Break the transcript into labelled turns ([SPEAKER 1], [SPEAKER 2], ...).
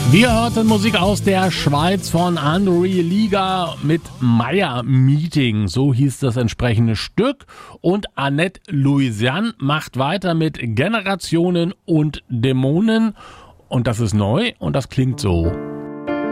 [SPEAKER 1] Wir hörten Musik aus der Schweiz von André Liga mit Meyer Meeting, so hieß das entsprechende Stück. Und Annette Louisiane macht weiter mit Generationen und Dämonen. Und das ist neu und das klingt so.